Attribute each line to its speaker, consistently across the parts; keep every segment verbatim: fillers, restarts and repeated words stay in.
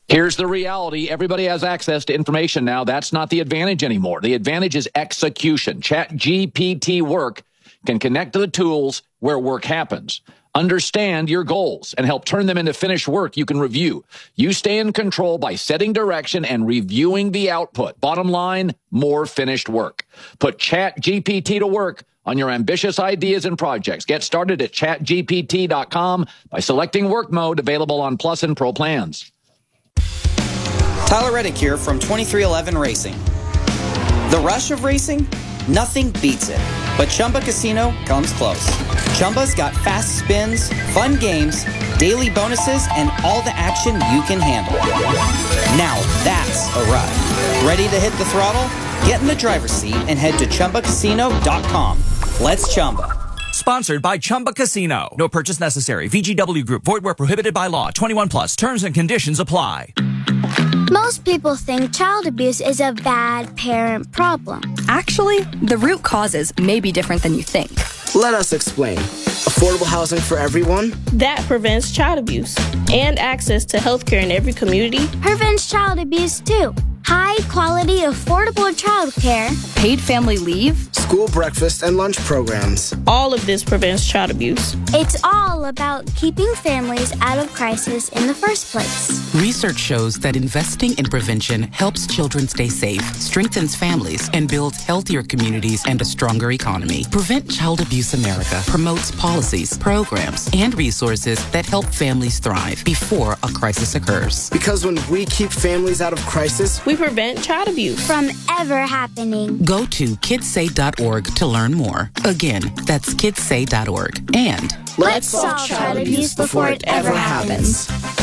Speaker 1: Here's the reality. Everybody has access to information now. That's not the advantage anymore. The advantage is execution. ChatGPT Work can connect to the tools where work happens. Understand your goals and help turn them into finished work you can review. You stay in control by setting direction and reviewing the output. Bottom line, more finished work. Put ChatGPT to work on your ambitious ideas and projects. Get started at chat G P T dot com by selecting work mode, available on Plus and Pro plans.
Speaker 2: Tyler Reddick here from twenty-three eleven Racing. The rush of racing? Nothing beats it. But Chumba Casino comes close. Chumba's got fast spins, fun games, daily bonuses, and all the action you can handle. Now that's a ride. Ready to hit the throttle? Get in the driver's seat and head to Chumba Casino dot com. Let's Chumba.
Speaker 3: Sponsored by Chumba Casino. No purchase necessary. V G W Group. Void where prohibited by law. twenty-one plus. Terms and conditions apply.
Speaker 4: Most people think child abuse is a bad parent problem.
Speaker 5: Actually, the root causes may be different than you think.
Speaker 6: Let us explain. Affordable housing for everyone?
Speaker 7: That prevents child abuse. And access to health care in every community.
Speaker 4: Prevents child abuse, too. High-quality, affordable child care.
Speaker 5: Paid family leave.
Speaker 6: School breakfast and lunch programs.
Speaker 7: All of this prevents child abuse.
Speaker 4: It's all about keeping families out of crisis in the first place.
Speaker 8: Research shows that investing in prevention helps children stay safe, strengthens families, and builds healthier communities and a stronger economy. Prevent Child Abuse America promotes policies, programs, and resources that help families thrive before a crisis occurs.
Speaker 6: Because when we keep families out of crisis,
Speaker 7: we prevent child abuse
Speaker 4: from ever happening.
Speaker 8: Go to kids say dot org to learn more. Again, that's kids say dot org. And
Speaker 4: let's solve child abuse before it ever happens.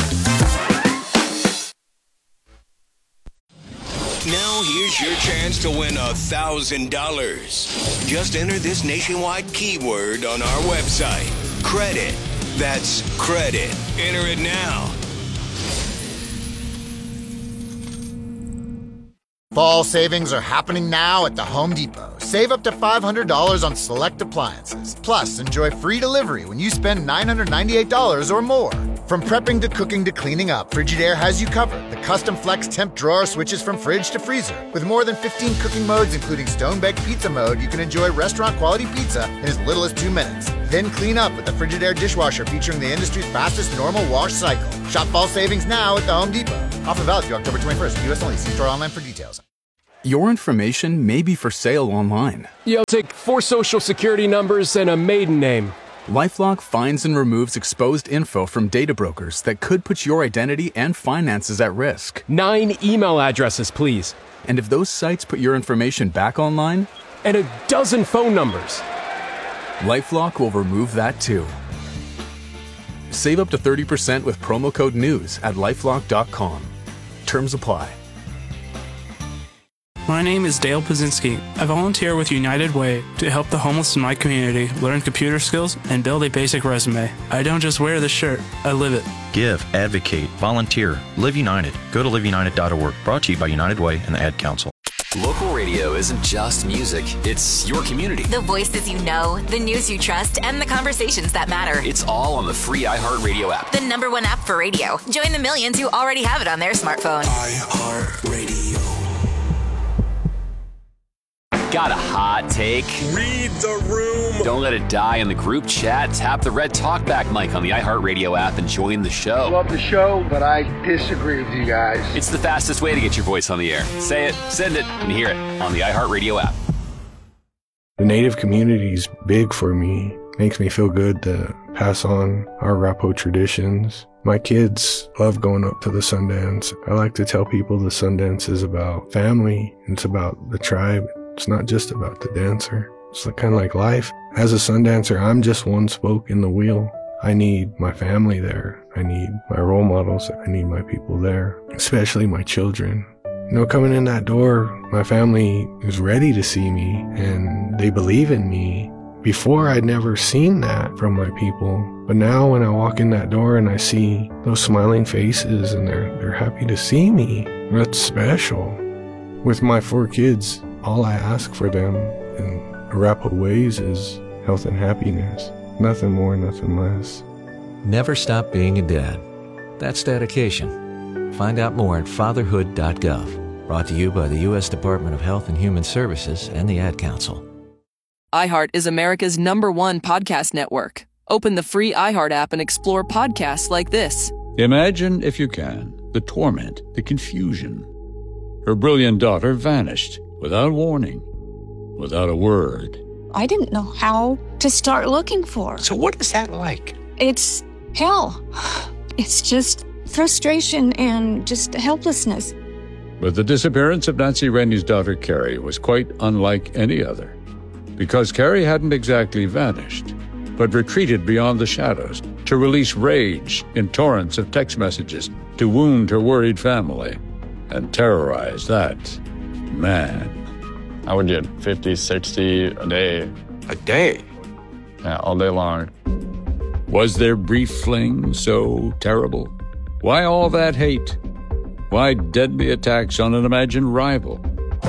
Speaker 9: Now here's your chance to win a thousand dollars. Just enter this nationwide keyword on our website. Credit. That's credit. Enter it now.
Speaker 10: Fall savings are happening now at the Home Depot. Save up to five hundred dollars on select appliances. Plus, enjoy free delivery when you spend nine hundred ninety-eight dollars or more. From prepping to cooking to cleaning up, Frigidaire has you covered. The custom flex temp drawer switches from fridge to freezer. With more than fifteen cooking modes, including stone-baked pizza mode, you can enjoy restaurant-quality pizza in as little as two minutes. Then clean up with the Frigidaire dishwasher featuring the industry's fastest normal wash cycle. Shop fall savings now at the Home Depot. Offer valid through October twenty-first. U S only. See store online for details.
Speaker 11: Your information may be for sale online.
Speaker 12: Yo, take four social security numbers and a maiden name.
Speaker 11: LifeLock finds and removes exposed info from data brokers that could put your identity and finances at risk.
Speaker 12: Nine email addresses, please.
Speaker 11: And if those sites put your information back online?
Speaker 12: And a dozen phone numbers.
Speaker 11: LifeLock will remove that too. Save up to thirty percent with promo code NEWS at lifelock dot com. Terms apply.
Speaker 13: My name is Dale Pazinski. I volunteer with United Way to help the homeless in my community learn computer skills and build a basic resume. I don't just wear the shirt, I live it.
Speaker 14: Give, advocate, volunteer, Live United. Go to live united dot org. Brought to you by United Way and the Ad Council.
Speaker 15: Local radio isn't just music, it's your community.
Speaker 16: The voices you know, the news you trust, and the conversations that matter.
Speaker 15: It's all on the free iHeartRadio app.
Speaker 16: The number one app for radio. Join the millions who already have it on their smartphone.
Speaker 15: iHeartRadio. Got a hot take?
Speaker 9: Read the room.
Speaker 15: Don't let it die in the group chat. Tap the red talkback mic on the iHeartRadio app and join the show.
Speaker 17: Love the show, but I disagree with you guys.
Speaker 15: It's the fastest way to get your voice on the air. Say it, send it, and hear it on the iHeartRadio app.
Speaker 18: The Native community is big for me. Makes me feel good to pass on our Arapaho traditions. My kids love going up to the Sundance. I like to tell people the Sundance is about family. It's about the tribe. It's not just about the dancer. It's kind of like life. As a Sundancer, I'm just one spoke in the wheel. I need my family there. I need my role models. I need my people there, especially my children. You know, coming in that door, my family is ready to see me and they believe in me. Before, I'd never seen that from my people. But now when I walk in that door and I see those smiling faces and they're, they're happy to see me, that's special. With my four kids, all I ask for them in Arapaho ways is health and happiness. Nothing more, nothing less.
Speaker 19: Never stop being a dad. That's dedication. Find out more at fatherhood dot gov. Brought to you by the U S Department of Health and Human Services and the Ad Council.
Speaker 20: iHeart is America's number one podcast network. Open the free iHeart app and explore podcasts like this.
Speaker 21: Imagine, if you can, the torment, the confusion. Her brilliant daughter vanished without warning, without a word.
Speaker 22: I didn't know how to start looking for her.
Speaker 23: So what is that like?
Speaker 22: It's hell. It's just frustration and just helplessness.
Speaker 21: But the disappearance of Nancy Rennie's daughter, Carrie, was quite unlike any other. Because Carrie hadn't exactly vanished, but retreated beyond the shadows to release rage in torrents of text messages to wound her worried family and terrorize that man.
Speaker 24: I would get fifty, sixty a day.
Speaker 23: A day?
Speaker 24: Yeah, all day long.
Speaker 21: Was their brief fling so terrible? Why all that hate? Why deadly attacks on an imagined rival?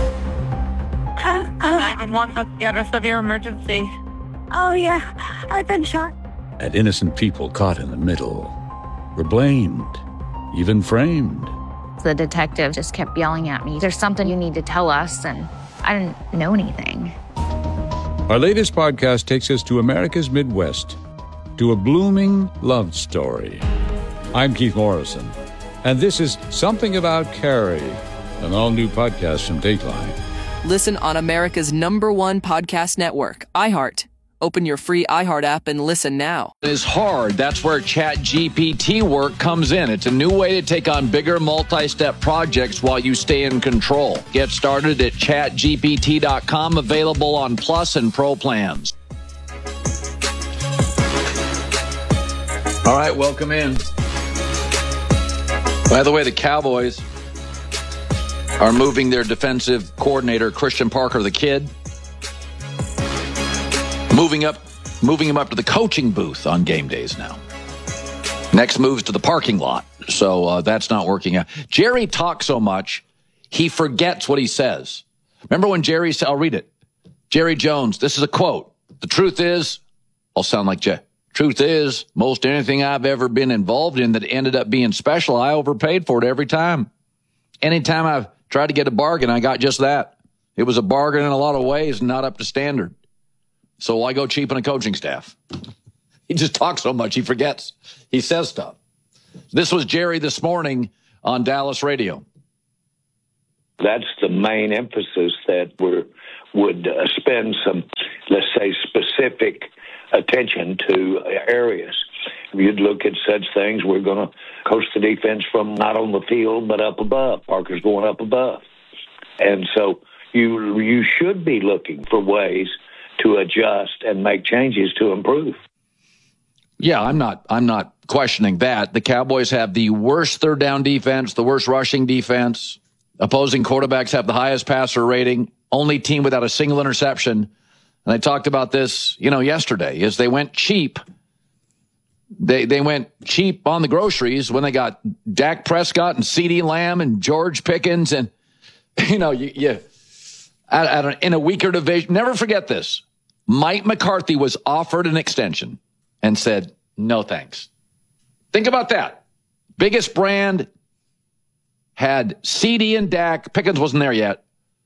Speaker 25: nine one one, let's get a severe emergency.
Speaker 22: Oh, yeah, I've been shot.
Speaker 21: And innocent people caught in the middle were blamed, even framed.
Speaker 26: The detective just kept yelling at me, "There's something you need to tell us," and I didn't know anything.
Speaker 21: Our latest podcast takes us to America's Midwest, to a blooming love story. I'm Keith Morrison, and this is Something About Carrie, an all-new podcast from Dateline.
Speaker 20: Listen on America's number one podcast network, iHeart. Open your free iHeart app and listen now.
Speaker 1: It is hard. That's where Chat G P T work comes in. It's a new way to take on bigger multi-step projects while you stay in control. Get started at chat G P T dot com, available on Plus and Pro plans. All right, welcome in. By the way, the Cowboys are moving their defensive coordinator, Christian Parker, the kid, moving up, moving him up to the coaching booth on game days now. Next moves to the parking lot. So uh, that's not working out. Jerry talks so much, he forgets what he says. Remember when Jerry said, I'll read it. Jerry Jones, this is a quote. The truth is, I'll sound like Jay. Truth is, most anything I've ever been involved in that ended up being special, I overpaid for it every time. Anytime I've tried to get a bargain, I got just that. It was a bargain in a lot of ways, not up to standard. So why go cheap on a coaching staff? He just talks so much, he forgets. He says stuff. This was Jerry this morning on Dallas radio.
Speaker 27: That's the main emphasis that we would uh, spend some, let's say, specific attention to areas. You'd look at such things. We're going to coach the defense from not on the field, but up above. Parker's going up above. And so you you should be looking for ways to adjust and make changes to improve.
Speaker 1: Yeah, I'm not I'm not questioning that. The Cowboys have the worst third down defense, the worst rushing defense. Opposing quarterbacks have the highest passer rating, only team without a single interception. And I talked about this, you know, yesterday, is they went cheap. They they went cheap on the groceries when they got Dak Prescott and CeeDee Lamb and George Pickens. And, you know, you, you at, at a, in a weaker division. Never forget this. Mike McCarthy was offered an extension and said, no, thanks. Think about that. Biggest brand, had CeeDee and Dak. Pickens wasn't there yet.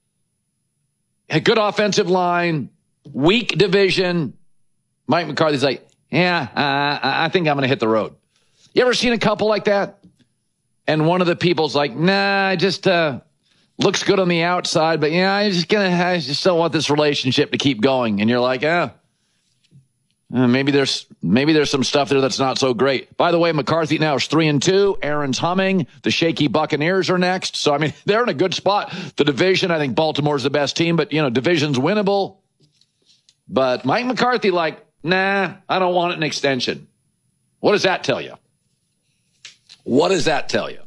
Speaker 1: Had good offensive line, weak division. Mike McCarthy's like, yeah, uh, I think I'm going to hit the road. You ever seen a couple like that? And one of the people's like, nah, I just uh, looks good on the outside, but yeah, I just gonna, I just don't want this relationship to keep going. And you're like, ah, uh, maybe there's maybe there's some stuff there that's not so great. By the way, McCarthy now is three and two. Aaron's humming. The shaky Buccaneers are next. So I mean, they're in a good spot. The division, I think Baltimore's the best team, but you know, division's winnable. But Mike McCarthy, like, nah, I don't want an extension. What does that tell you? What does that tell you?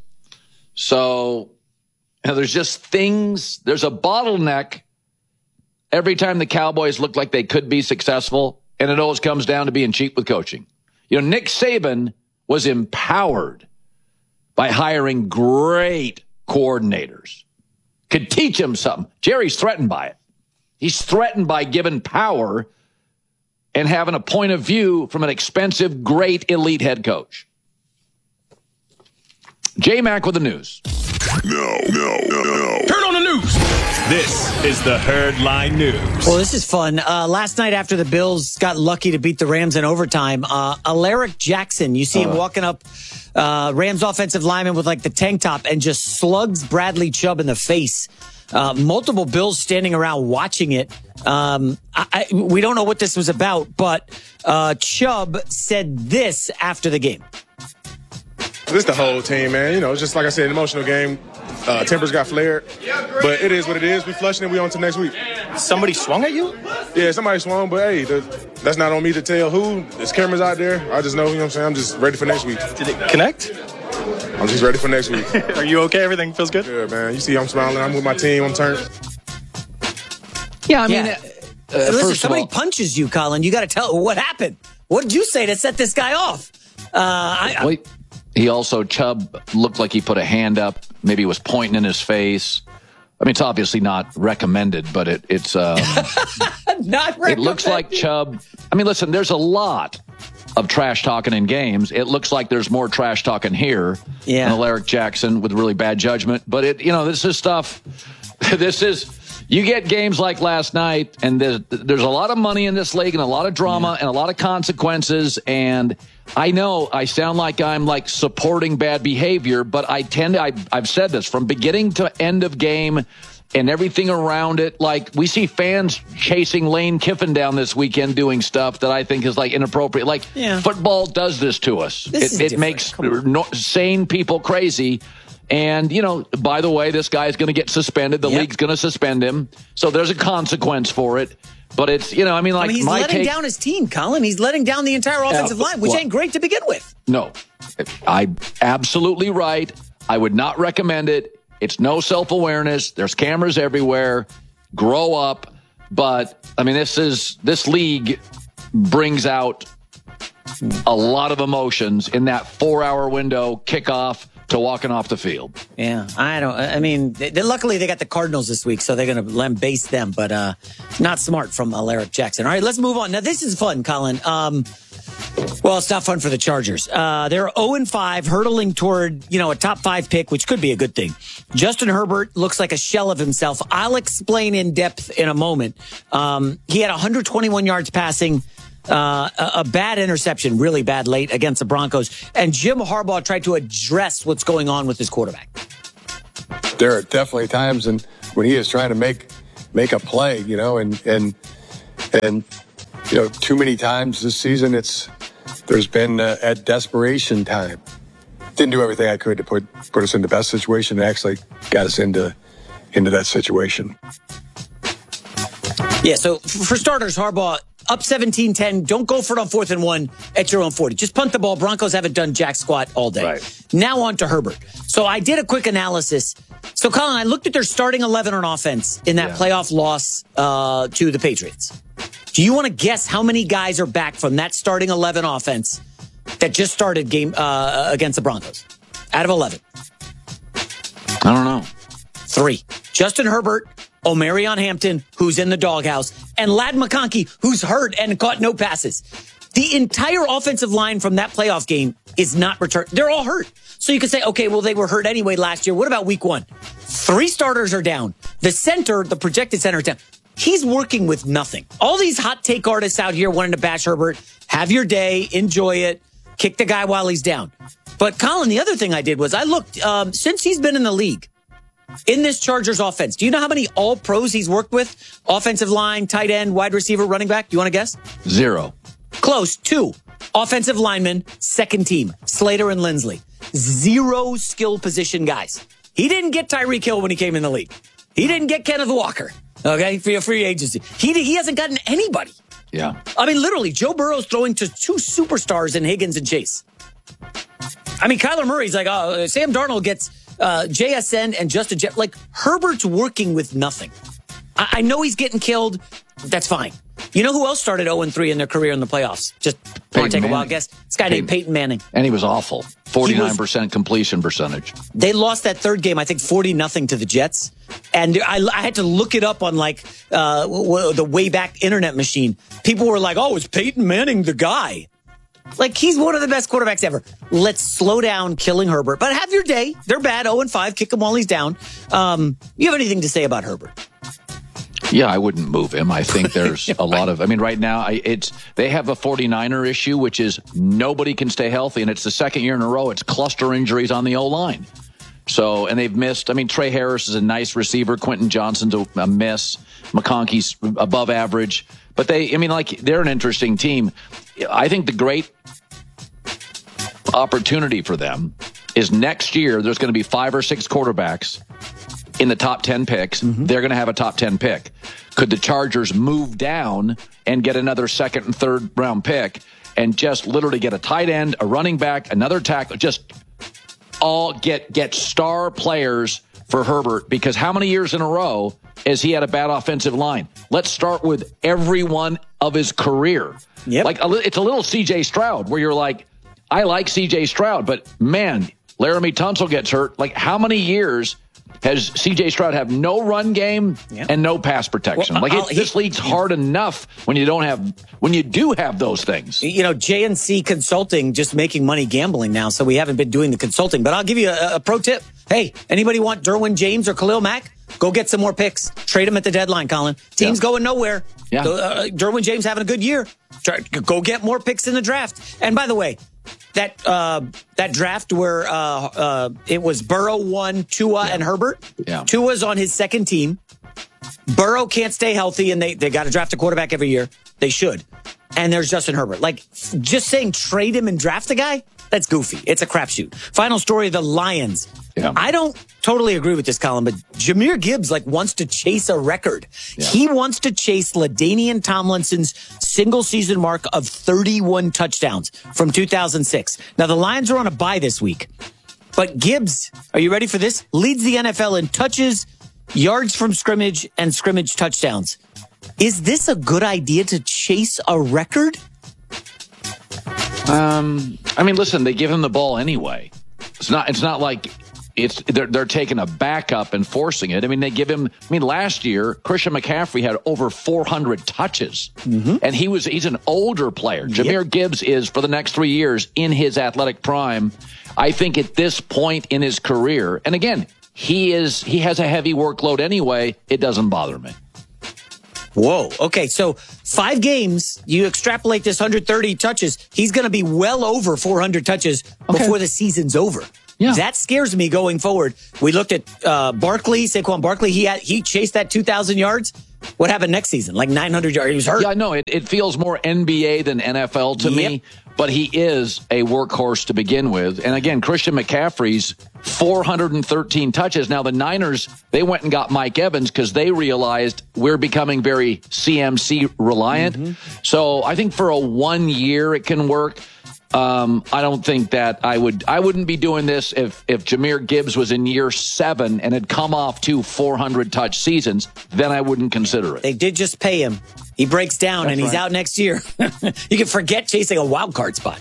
Speaker 1: So you know, there's just things, there's a bottleneck every time the Cowboys look like they could be successful, and it always comes down to being cheap with coaching. You know, Nick Saban was empowered by hiring great coordinators, could teach him something. Jerry's threatened by it. He's threatened by giving power and having a point of view from an expensive, great, elite head coach. J-Mac with the news.
Speaker 2: No, no, no, no.
Speaker 3: Turn on the news. This is the Herd Line News.
Speaker 4: Well, this is fun. Uh, last night after the Bills got lucky to beat the Rams in overtime, uh, Alaric Jackson, you see him uh. walking up uh, Rams offensive lineman with like the tank top and just slugs Bradley Chubb in the face. Uh, multiple Bills standing around watching it. Um, I, I, we don't know what this was about, but uh, Chubb said this after the game.
Speaker 5: This is the whole team, man. You know, it's just like I said, an emotional game. Uh, tempers got flared, but it is what it is. We flushing it. We on to next week.
Speaker 3: Somebody swung at you?
Speaker 5: Yeah, somebody swung, but hey, the, that's not on me to tell who. There's cameras out there. I just know, you know what I'm saying? I'm just ready for next week.
Speaker 3: Did it connect?
Speaker 5: I'm just ready for next week.
Speaker 3: Are you okay? Everything feels good?
Speaker 5: Yeah, man. You see I'm smiling. I'm with my team. I'm turned.
Speaker 4: Yeah, I mean,
Speaker 1: Yeah.
Speaker 4: uh, listen,
Speaker 1: first of
Speaker 4: somebody
Speaker 1: all-
Speaker 4: punches you, Colin. You got to tell what happened. What did you say to set this guy off? Uh, I, I,
Speaker 1: Wait. He also, Chubb looked like he put a hand up. Maybe he was pointing in his face. I mean, it's obviously not recommended, but it, it's... Um,
Speaker 4: not recommended.
Speaker 1: It looks like Chubb... I mean, listen, there's a lot of trash talking in games. It looks like there's more trash talking here
Speaker 4: Yeah.
Speaker 1: than Alaric Jackson with really bad judgment. But, it, you know, this is stuff... This is... You get games like last night, and there's, there's a lot of money in this league and a lot of drama yeah. and a lot of consequences. And I know I sound like I'm like supporting bad behavior, but I tend to, I, I've said this from beginning to end of game and everything around it. Like we see fans chasing Lane Kiffin down this weekend doing stuff that I think is like inappropriate. Like
Speaker 4: Yeah.
Speaker 1: football does this to us.
Speaker 4: This is
Speaker 1: It, it
Speaker 4: different.
Speaker 1: makes no, sane people crazy. And, you know, by the way, this guy's going to get suspended. The
Speaker 4: Yep.
Speaker 1: league's going to suspend him. So there's a consequence for it. But it's, you know, I mean, like
Speaker 4: I mean, he's
Speaker 1: my
Speaker 4: letting
Speaker 1: take,
Speaker 4: down his team, Colin. He's letting down the entire offensive
Speaker 1: Yeah,
Speaker 4: line, which
Speaker 1: well-
Speaker 4: ain't great to begin with.
Speaker 1: No, I absolutely right. I would not recommend it. It's no self-awareness. There's cameras everywhere. Grow up. But I mean, this is, this league brings out a lot of emotions in that four hour window, kickoff to walking off the field.
Speaker 4: Yeah, I don't. I mean, they, they, luckily they got the Cardinals this week, so they're going to lambaste them. But uh, not smart from Alaric Jackson. All right, let's move on. Now this is fun, Colin. Um, well, it's not fun for the Chargers. Uh, they're oh and five, hurtling toward you know a top five pick, which could be a good thing. Justin Herbert looks like a shell of himself. I'll explain in depth in a moment. Um, he had one hundred twenty-one yards passing. Uh, a, a bad interception, really bad late against the Broncos. And Jim Harbaugh tried to address what's going on with his quarterback.
Speaker 6: There are definitely times in, when he is trying to make make a play, you know, and and and you know, too many times this season, it's there's been uh, at desperation time. Didn't do everything I could to put put us in the best situation. And actually got us into into that situation.
Speaker 4: Yeah. So for starters, Harbaugh. Up seventeen ten, don't go for it on fourth and one at your own forty. Just punt the ball. Broncos haven't done jack squat all day. Right. Now on to Herbert. So I did a quick analysis. So, Colin, I looked at their starting eleven on offense in that yeah. playoff loss uh, to the Patriots. Do you want to guess how many guys are back from that starting eleven offense that just started game uh, against the Broncos? Out of eleven.
Speaker 1: I don't know.
Speaker 4: Three. Justin Herbert, Omarion Hampton, who's in the doghouse, and Ladd McConkey, who's hurt and caught no passes. The entire offensive line from that playoff game is not returned. They're all hurt. So you could say, okay, well, they were hurt anyway last year. What about week one? Three starters are down. The center, the projected center is down. He's working with nothing. All these hot take artists out here wanting to bash Herbert, have your day, enjoy it, kick the guy while he's down. But Colin, the other thing I did was I looked, um, since he's been in the league, in this Chargers offense, do you know how many all pros he's worked with? Offensive line, tight end, wide receiver, running back? Do you want to guess?
Speaker 1: Zero.
Speaker 4: Close. Two. Offensive linemen, second team, Slater and Lindsley. Zero skill position guys. He didn't get Tyreek Hill when he came in the league. He didn't get Kenneth Walker, okay, for your free agency. He, he hasn't gotten anybody.
Speaker 1: Yeah.
Speaker 4: I mean, literally, Joe Burrow's throwing to two superstars in Higgins and Chase. I mean, Kyler Murray's like, oh, Sam Darnold gets uh, J S N and Justin Jeff. Like, Herbert's working with nothing. I, I know he's getting killed. That's fine. You know who else started oh and three in their career in the playoffs? Just want to take a wild guess? This guy named Peyton Manning.
Speaker 1: And he was awful. forty-nine percent completion percentage.
Speaker 4: They lost that third game, I think, forty nothing to the Jets. And I, I had to look it up on, like, uh, w- w- the way back internet machine. People were like, oh, is Peyton Manning the guy? Like, he's one of the best quarterbacks ever. Let's slow down killing Herbert. But have your day. They're bad, oh and five. Kick him while he's down. Um, you have anything to say about Herbert?
Speaker 1: Yeah, I wouldn't move him. I think there's a lot of, I mean, right now, I, it's they have a forty-niner issue, which is nobody can stay healthy, and it's the second year in a row. It's cluster injuries on the O-line. So, and they've missed, I mean, Trey Harris is a nice receiver. Quentin Johnson's a, a miss. McConkey's above average. But they, I mean, like, they're an interesting team. I think the great opportunity for them is next year there's going to be five or six quarterbacks in the top ten picks. Mm-hmm. They're going to have a top ten pick. Could the Chargers move down and get another second and third round pick and just literally get a tight end, a running back, another tackle, just all get get star players for Herbert? Because how many years in a row has he had a bad offensive line? Let's start with every one of his career. Yep. Like, it's a little C J Stroud where you're like, I like C J Stroud, but man, Laramie Tunsil gets hurt. Like, how many years has C J Stroud have no run game yep. and no pass protection? Well, like, it, this league's hard enough when you don't have, when you do have those things.
Speaker 4: You know, J N C Consulting just making money gambling now, so we haven't been doing the consulting. But I'll give you a, a pro tip. Hey, anybody want Derwin James or Khalil Mack? Go get some more picks. Trade them at the deadline, Colin. Team's yeah. going nowhere. Yeah. Uh, Derwin James having a good year. Try, go get more picks in the draft. And by the way, that uh, that draft where uh, uh, it was Burrow one, Tua, yeah. and Herbert. Yeah. Tua's on his second team. Burrow can't stay healthy, and they, they got to draft a quarterback every year. They should. And there's Justin Herbert. Like, just saying trade him and draft a guy, that's goofy. It's a crapshoot. Final story, the Lions. Yeah. I don't totally agree with this, Colin, but Jahmyr Gibbs like wants to chase a record. Yeah. He wants to chase LaDainian Tomlinson's single season mark of thirty-one touchdowns from two thousand six. Now, the Lions are on a bye this week, but Gibbs, are you ready for this? Leads the N F L in touches, yards from scrimmage, and scrimmage touchdowns. Is this a good idea to chase a record?
Speaker 1: Um, I mean, listen, they give him the ball anyway. It's not, it's not like it's, they're, they're taking a backup and forcing it. I mean, they give him, I mean, last year, Christian McCaffrey had over four hundred touches mm-hmm. and he was, he's an older player. Yep. Jahmyr Gibbs is for the next three years in his athletic prime. I think at this point in his career, and again, he is, he has a heavy workload anyway. It doesn't bother me.
Speaker 4: Whoa. Okay, so five games, you extrapolate this one hundred thirty touches, he's going to be well over four hundred touches okay. before the season's over. Yeah. That scares me going forward. We looked at uh, Barkley, Saquon Barkley. He had, he chased that two thousand yards. What happened next season? Like nine hundred yards. He was hurt.
Speaker 1: Yeah, I know. It, it feels more N B A than N F L to yep. me, but he is a workhorse to begin with. And again, Christian McCaffrey's four hundred thirteen touches. Now, the Niners, they went and got Mike Evans because they realized we're becoming very C M C reliant. Mm-hmm. So I think for a one year, it can work. Um, I don't think that I would, I wouldn't be doing this if, if Jahmyr Gibbs was in year seven and had come off two four hundred touch seasons, then I wouldn't consider it.
Speaker 4: They did just pay him. He breaks down That's and he's right. out next year. You can forget chasing a wild card spot.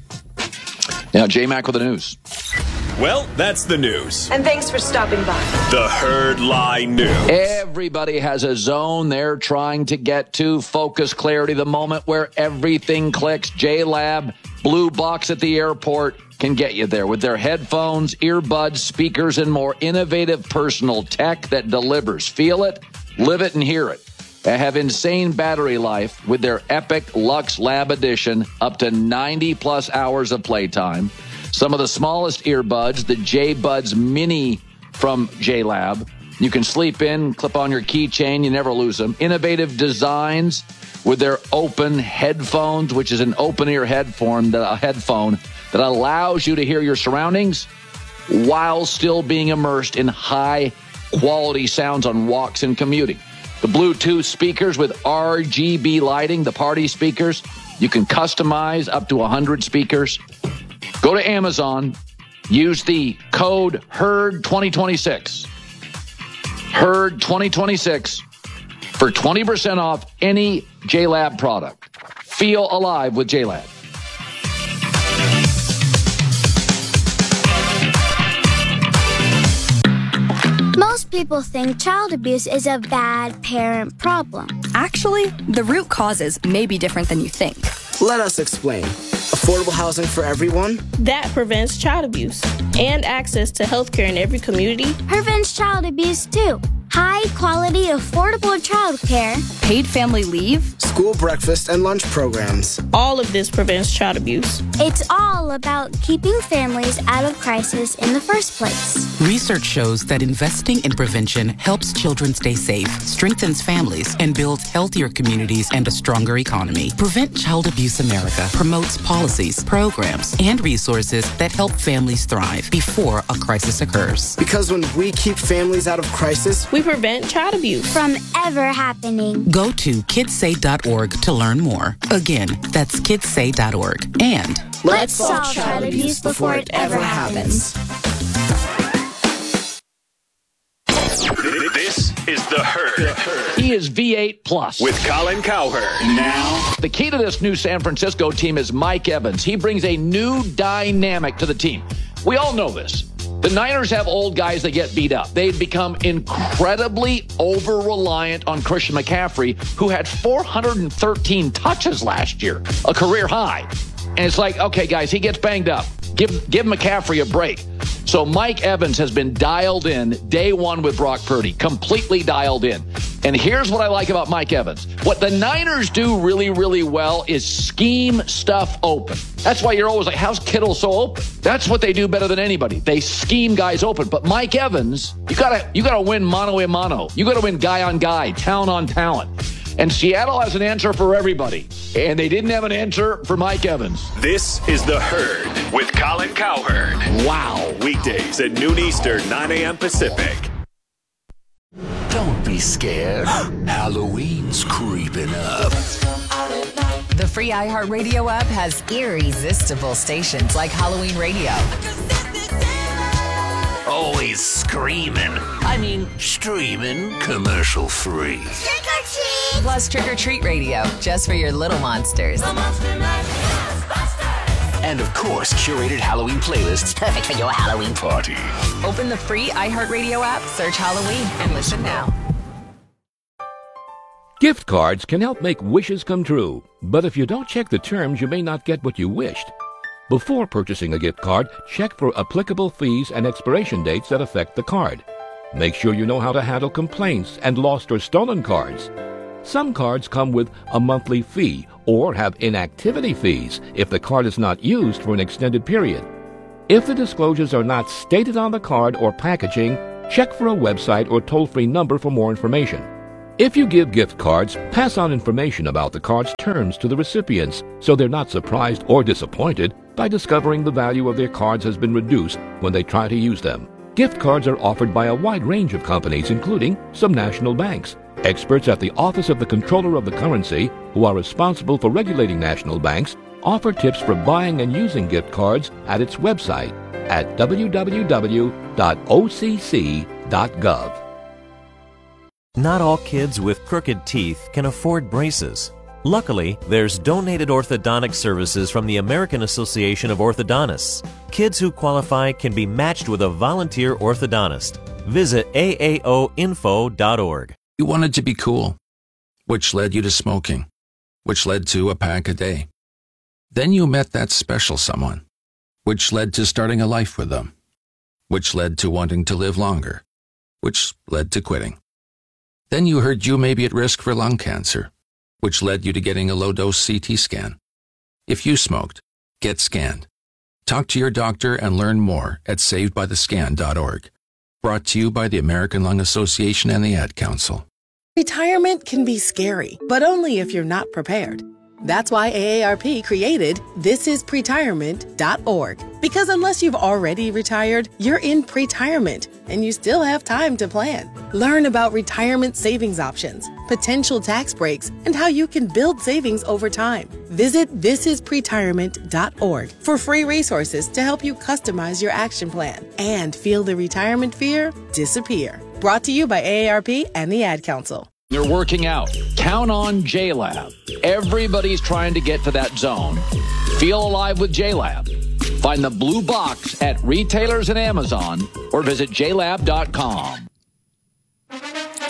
Speaker 1: Yeah, J-Mac with the news.
Speaker 3: Well, that's the news.
Speaker 7: And thanks for stopping by.
Speaker 3: The Herd Line News.
Speaker 1: Everybody has a zone they're trying to get to. Focus, clarity, the moment where everything clicks. J-Lab, blue box at the airport, can get you there with their headphones, earbuds, speakers, and more innovative personal tech that delivers. Feel it, live it, and hear it. They have insane battery life with their Epic Lux Lab Edition, up to ninety plus hours of playtime. Some of the smallest earbuds, the J-Buds Mini from J-Lab. You can sleep in, clip on your keychain, you never lose them. Innovative designs with their open headphones, which is an open-ear headphone, a headphone that allows you to hear your surroundings while still being immersed in high-quality sounds on walks and commuting. The Bluetooth speakers with R G B lighting, the party speakers. You can customize up to one hundred speakers. Go to Amazon. Use the code Herd twenty twenty-six. Herd twenty twenty-six for twenty percent off any J-Lab product. Feel alive with J-Lab.
Speaker 8: Most people think child abuse is a bad parent problem.
Speaker 10: Actually, the root causes may be different than you think.
Speaker 11: Let us explain.
Speaker 7: affordable housing for everyone.
Speaker 10: That prevents child abuse. And access to health care in every community.
Speaker 8: Prevents child abuse, too. High-quality, affordable child care.
Speaker 11: Paid family leave.
Speaker 7: School breakfast and lunch programs.
Speaker 10: All of this prevents child abuse.
Speaker 8: It's all about keeping families out of crisis in the first place.
Speaker 12: Research shows that investing in prevention helps children stay safe, strengthens families, and builds healthier communities and a stronger economy. Prevent Child Abuse America promotes policies, programs, and resources that help families thrive before a crisis occurs.
Speaker 7: Because when we keep families out of crisis,
Speaker 10: we prevent child abuse
Speaker 8: from ever happening.
Speaker 12: Go to kids say dot org to learn more. Again, that's kids say dot org. And
Speaker 8: let's solve child abuse before it ever happens.
Speaker 3: This is The Herd.
Speaker 1: He is V eight plus.
Speaker 3: With Colin Cowherd. Now.
Speaker 1: The key to this new San Francisco team is Mike Evans. He brings a new dynamic to the team. We all know this. The Niners have old guys that get beat up. They've become incredibly over-reliant on Christian McCaffrey, who had four hundred thirteen touches last year, a career high. And it's like, okay, guys, he gets banged up. Give, give McCaffrey a break. So Mike Evans has been dialed in day one with Brock Purdy, completely dialed in. And here's what I like about Mike Evans. What the Niners do really, really well is scheme stuff open. That's why you're always like, how's Kittle so open? That's what they do better than anybody. They scheme guys open. But Mike Evans, you gotta, you gotta win mano a mano. You gotta win guy on guy, talent on talent. And Seattle has an answer for everybody. And they didn't have an answer for Mike Evans.
Speaker 3: This is The Herd with Colin Cowherd.
Speaker 1: Wow.
Speaker 3: Weekdays at noon Eastern, nine a.m. Pacific.
Speaker 13: Don't be scared. Halloween's creeping up.
Speaker 14: The free iHeartRadio app has irresistible stations like Halloween Radio.
Speaker 13: Always screaming. I mean, streaming commercial free.
Speaker 14: Trick or treat! Plus Trick or Treat Radio, just for your little monsters.
Speaker 13: And of course, curated Halloween playlists perfect for your Halloween party.
Speaker 14: Open the free iHeartRadio app, search Halloween, and listen now.
Speaker 16: Gift cards can help make wishes come true, but if you don't check the terms, you may not get what you wished. Before purchasing a gift card, check for applicable fees and expiration dates that affect the card. Make sure you know how to handle complaints and lost or stolen cards. Some cards come with a monthly fee or have inactivity fees if the card is not used for an extended period. If the disclosures are not stated on the card or packaging, check for a website or toll-free number for more information. If you give gift cards, pass on information about the card's terms to the recipients so they're not surprised or disappointed by discovering the value of their cards has been reduced when they try to use them. Gift cards are offered by a wide range of companies, including some national banks. Experts at the Office of the Comptroller of the Currency, who are responsible for regulating national banks, offer tips for buying and using gift cards at its website at w w w dot o c c dot gov.
Speaker 28: Not all kids with crooked teeth can afford braces. Luckily, there's donated orthodontic services from the American Association of Orthodontists. Kids who qualify can be matched with a volunteer orthodontist. Visit a a o info dot org.
Speaker 29: You wanted to be cool, which led you to smoking, which led to a pack a day. Then you met that special someone, which led to starting a life with them, which led to wanting to live longer, which led to quitting. Then you heard you may be at risk for lung cancer, which led you to getting a low-dose C T scan. If you smoked, get scanned. Talk to your doctor and learn more at saved by the scan dot org. Brought to you by the American Lung Association and the Ad Council.
Speaker 30: Retirement can be scary, but only if you're not prepared. That's why A A R P created this is pretirement dot org. Because unless you've already retired, you're in pretirement, and you still have time to plan. Learn about retirement savings options, potential tax breaks, and how you can build savings over time. Visit this is pretirement dot org for free resources to help you customize your action plan and feel the retirement fear disappear. Brought to you by A A R P and the Ad Council.
Speaker 1: You're working out. Count on J-Lab. Everybody's trying to get to that zone. Feel alive with J-Lab. Find the blue box at retailers and Amazon or visit j lab dot com.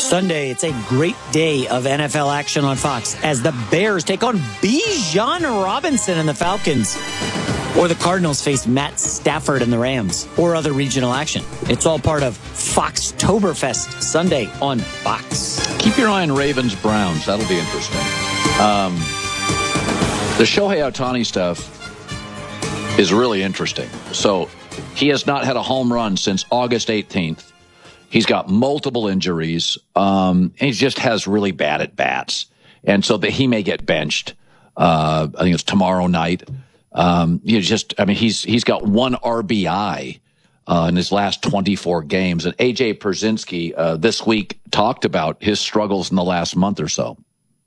Speaker 4: Sunday, it's a great day of N F L action on Fox as the Bears take on Bijan Robinson and the Falcons. Or the Cardinals face Matt Stafford and the Rams. Or other regional action. It's all part of Foxtoberfest Sunday on Fox.
Speaker 1: Keep your eye on Ravens Browns. That'll be interesting. Um, the Shohei Ohtani stuff is really interesting. So he has not had a home run since August eighteenth. He's got multiple injuries. Um, and he just has really bad at bats. And so that he may get benched. Uh, I think it's tomorrow night. Um, you just, I mean, he's, he's got one R B I, uh, in his last twenty-four games. And A J Pierzynski, uh, this week talked about his struggles in the last month or so.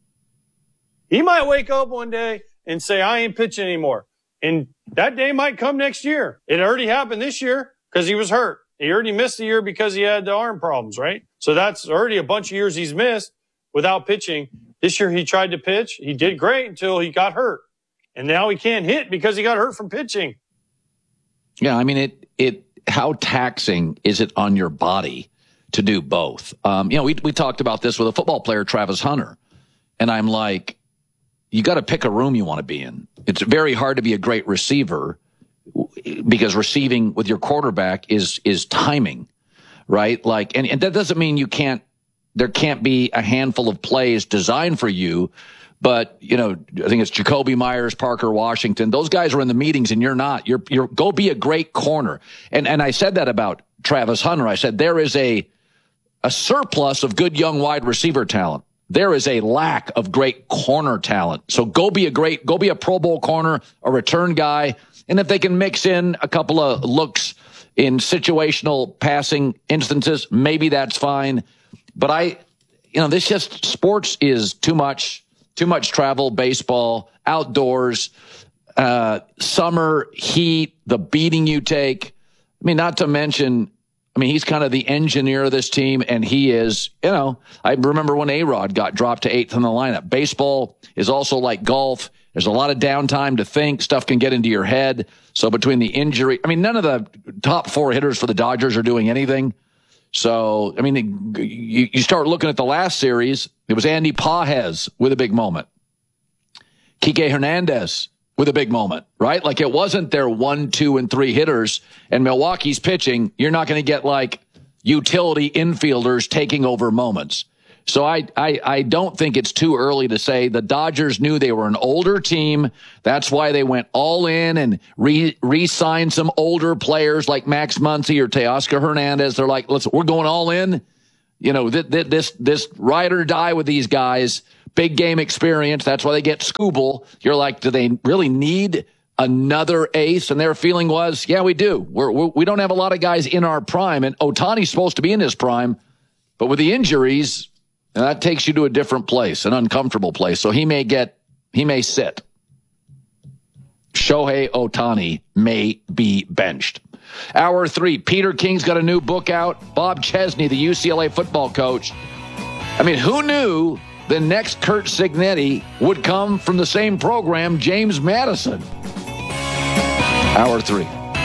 Speaker 9: He might wake up one day and say, I ain't pitching anymore. And that day might come next year. It already happened this year because he was hurt. He already missed a year because he had the arm problems, right? So that's already a bunch of years he's missed without pitching. This year he tried to pitch. He did great until he got hurt. And now he can't hit because he got hurt from pitching.
Speaker 1: Yeah, I mean, it, it, how taxing is it on your body to do both? Um, you know, we, we talked about this with a football player, Travis Hunter. And I'm like, you got to pick a room you want to be in. It's very hard to be a great receiver because receiving with your quarterback is, is timing, right? Like, and, and that doesn't mean you can't, there can't be a handful of plays designed for you, but, you know, I think it's Jacoby Myers, Parker Washington. Those guys are in the meetings and you're not. You're, you're, go be a great corner. And, and I said that about Travis Hunter. I said there is a, a surplus of good young wide receiver talent. There is a lack of great corner talent. So go be a great, go be a Pro Bowl corner, a return guy. And if they can mix in a couple of looks in situational passing instances, maybe that's fine. But I, you know, this just sports is too much, too much travel, baseball, outdoors, uh, summer heat, the beating you take. I mean, not to mention, I mean, he's kind of the engineer of this team, and he is, you know, I remember when A-Rod got dropped to eighth in the lineup. Baseball is also like golf. There's a lot of downtime to think. Stuff can get into your head. So between the injury, I mean, none of the top four hitters for the Dodgers are doing anything. So, I mean, you, you start looking at the last series, it was Andy Pages with a big moment. Kike Hernandez with a big moment, right? Like it wasn't their one, two, and three hitters, and Milwaukee's pitching. You're not going to get like utility infielders taking over moments. So I, I, I don't think it's too early to say the Dodgers knew they were an older team. That's why they went all in and re, re-signed some older players like Max Muncy or Teoscar Hernandez. They're like, let's, we're going all in. You know, th- th- this, this ride or die with these guys, big game experience. That's why they get Scooble. You're like, do they really need another ace? And their feeling was, yeah, we do. We're, we're, we don't have a lot of guys in our prime, and Ohtani's supposed to be in his prime, but with the injuries, and that takes you to a different place, an uncomfortable place. So he may get, he may sit. Shohei Ohtani may be benched. Hour three, Peter King's got a new book out. Bob Chesney, the U C L A football coach. I mean, who knew the next Curt Cignetti would come from the same program, James Madison? Hour three.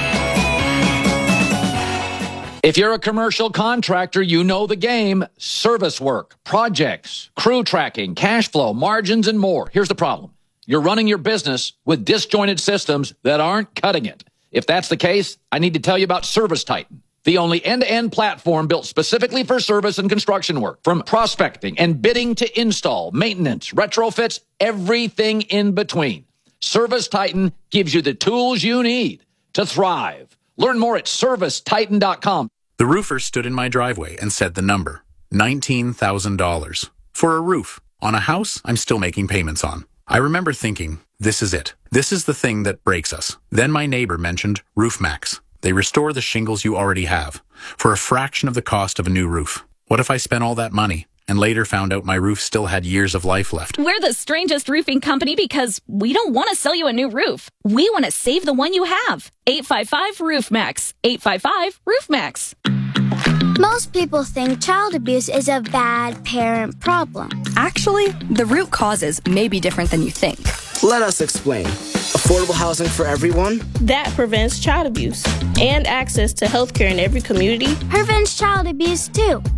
Speaker 1: If you're a commercial contractor, you know the game. Service work, projects, crew tracking, cash flow, margins, and more. Here's the problem. You're running your business with disjointed systems that aren't cutting it. If that's the case, I need to tell you about ServiceTitan, the only end-to-end platform built specifically for service and construction work. From prospecting and bidding to install, maintenance, retrofits, everything in between. ServiceTitan gives you the tools you need to thrive. Learn more at service titan dot com.
Speaker 11: The roofer stood in my driveway and said the number, nineteen thousand dollars. For a roof on a house I'm still making payments on. I remember thinking, this is it. This is the thing that breaks us. Then my neighbor mentioned RoofMax. They restore the shingles you already have for a fraction of the cost of a new roof. What if I spent all that money and later found out my roof still had years of life left?
Speaker 15: We're the strangest roofing company because we don't want to sell you a new roof. We want to save the one you have. eight five five roof max. eight five five roof max.
Speaker 8: Most people think child abuse is a bad parent problem.
Speaker 17: Actually, the root causes may be different than you think.
Speaker 7: Let us explain. Affordable housing for everyone.
Speaker 10: That prevents child abuse. And access to health care in every community.
Speaker 8: Prevents child abuse too. High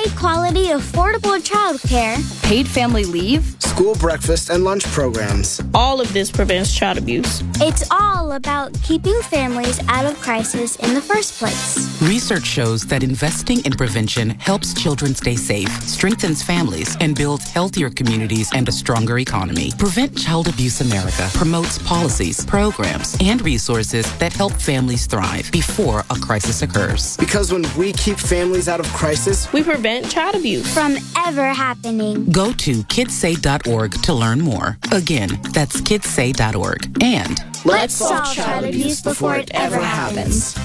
Speaker 8: high-quality, affordable childcare,
Speaker 17: paid family leave,
Speaker 7: school breakfast and lunch programs.
Speaker 10: All of this prevents child abuse.
Speaker 8: It's all about keeping families out of crisis in the first place.
Speaker 12: Research shows that investing in prevention helps children stay safe, strengthens families, and builds healthier communities and a stronger economy. Prevent Child Abuse America promotes policies, programs, and resources that help families thrive before a crisis occurs.
Speaker 7: Because when we keep families out of crisis,
Speaker 10: we prevent child abuse
Speaker 8: from ever happening.
Speaker 12: Go to kidsay dot org to learn more. Again, that's kidsay dot org. And
Speaker 8: let's solve child abuse before it ever happens.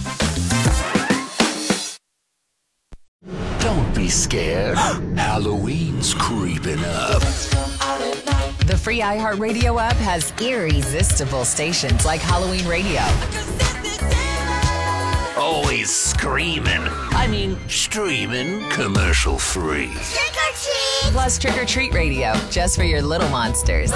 Speaker 13: Don't be scared. Halloween's creeping up.
Speaker 14: The free iHeartRadio app has irresistible stations like Halloween Radio.
Speaker 13: Always screaming. I mean, streaming commercial free.
Speaker 14: Trick or treat! Plus Trick or Treat Radio, just for your little monsters.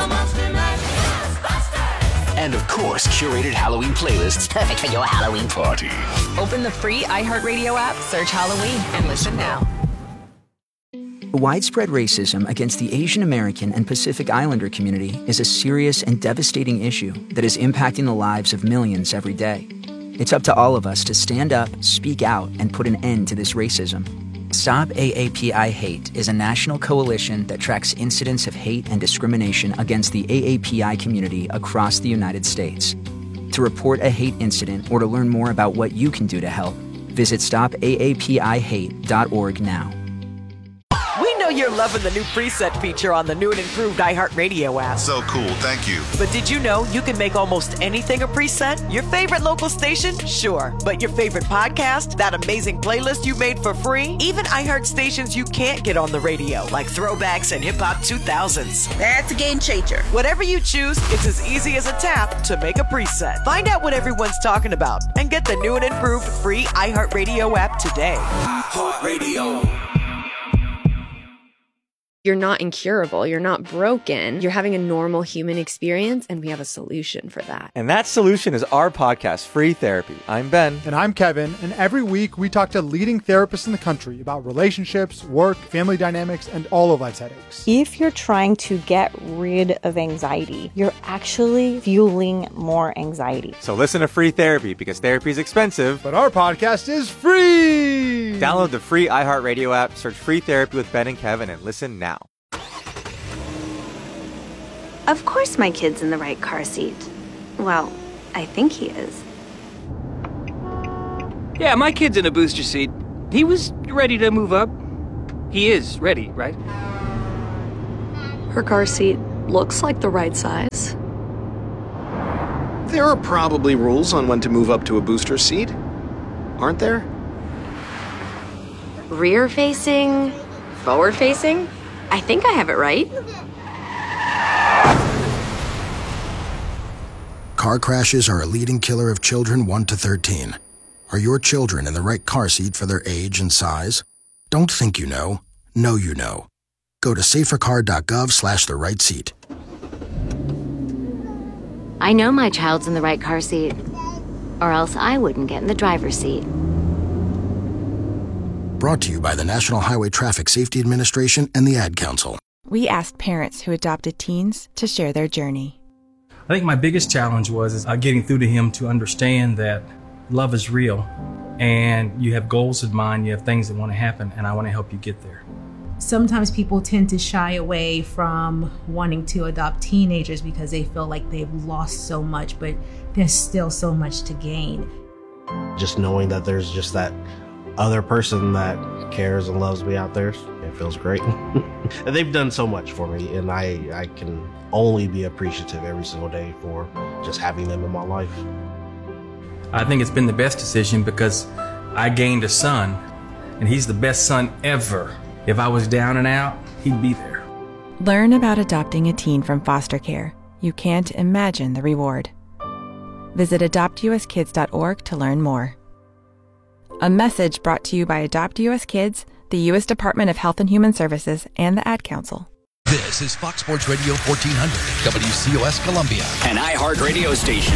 Speaker 13: And of course, curated Halloween playlists perfect for your Halloween party.
Speaker 14: Open the free iHeartRadio app, search Halloween, and listen now.
Speaker 18: Widespread racism against the Asian American and Pacific Islander community is a serious and devastating issue that is impacting the lives of millions every day. It's up to all of us to stand up, speak out, and put an end to this racism. Stop A A P I Hate is a national coalition that tracks incidents of hate and discrimination against the A A P I community across the United States. To report a hate incident or to learn more about what you can do to help, visit stop A A P I hate dot org now.
Speaker 19: We know you're loving the new preset feature on the new and improved iHeartRadio app.
Speaker 2: So cool, thank you.
Speaker 19: But did you know you can make almost anything a preset? Your favorite local station? Sure. But your favorite podcast? That amazing playlist you made for free? Even iHeart stations you can't get on the radio, like Throwbacks and Hip Hop two thousands.
Speaker 20: That's a game changer.
Speaker 19: Whatever you choose, it's as easy as a tap to make a preset. Find out what everyone's talking about and get the new and improved free iHeartRadio app today.
Speaker 20: iHeartRadio.
Speaker 21: You're not incurable. You're not broken. You're having a normal human experience, and we have a solution for that.
Speaker 22: And that solution is our podcast, Free Therapy. I'm Ben.
Speaker 23: And I'm Kevin. And every week we talk to leading therapists in the country about relationships, work, family dynamics, and all of life's headaches.
Speaker 24: If you're trying to get rid of anxiety, you're actually fueling more anxiety.
Speaker 22: So listen to Free Therapy, because therapy is expensive.
Speaker 23: But our podcast is free!
Speaker 22: Download the free iHeartRadio app, search Free Therapy with Ben and Kevin, and listen now.
Speaker 25: Of course my kid's in the right car seat. Well, I think he is.
Speaker 26: Yeah, my kid's in a booster seat. He was ready to move up. He is ready, right?
Speaker 27: Her car seat looks like the right size.
Speaker 21: There are probably rules on when to move up to a booster seat, aren't there?
Speaker 25: Rear facing, forward facing? I think I have it right.
Speaker 31: Car crashes are a leading killer of children one to thirteen. Are your children in the right car seat for their age and size? Don't think you know. Know you know. Go to safer car dot gov slash the right seat.
Speaker 25: I know my child's in the right car seat, or else I wouldn't get in the driver's seat.
Speaker 31: Brought to you by the National Highway Traffic Safety Administration and the Ad Council.
Speaker 32: We asked parents who adopted teens to share their journey.
Speaker 33: I think my biggest challenge was is, uh, getting through to him to understand that love is real and you have goals in mind, you have things that want to happen, and I want to help you get there.
Speaker 34: Sometimes people tend to shy away from wanting to adopt teenagers because they feel like they've lost so much, but there's still so much to gain.
Speaker 35: Just knowing that there's just that other person that cares and loves me out there, it feels great. And they've done so much for me, and I, I can only be appreciative every single day for just having them in my life.
Speaker 33: I think it's been the best decision because I gained a son, and he's the best son ever. If I was down and out, he'd be there.
Speaker 32: Learn about adopting a teen from foster care. You can't imagine the reward. Visit adopt u s kids dot org to learn more. A message brought to you by Adopt U S Kids, the U S Department of Health and Human Services, and the Ad Council.
Speaker 36: This is Fox Sports Radio fourteen hundred, W C O S Columbia.
Speaker 13: An iHeart radio station.